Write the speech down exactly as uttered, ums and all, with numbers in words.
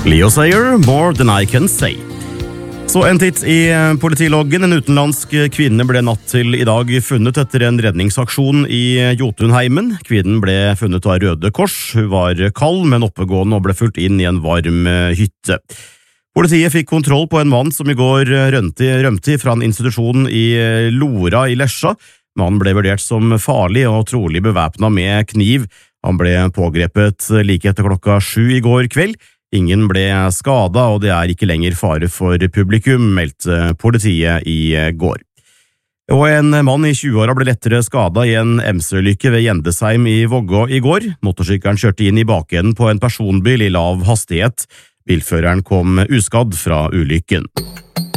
Leo Sayer, More Than I Can Say. Så en titt i politiloggen. En utenlandsk kvinne ble natt til i dag funnet etter en redningsaksjon i Jotunheimen. Kvinnen ble funnet av Røde Kors. Hun var kald, men oppegående og ble fulgt inn i en varm hytte. Politiet fikk kontroll på en mann som i går rømte fra en institusjon i Lora i Lesja. Mannen ble vurdert som farlig og trolig bevæpnet med kniv. Han ble pågrepet like etter klokka sju i går kveld. Ingen ble skadet, og det er ikke lenger fare for publikum, meldte politiet i går. Og en mann i tjueåra ble lettere skadet i en M C-ulykke ved Gjendesheim i Vågå i går. Motorsykkelen kjørte inn i bakenden på en personbil i lav hastighet. Bilføreren kom uskadd fra ulykken.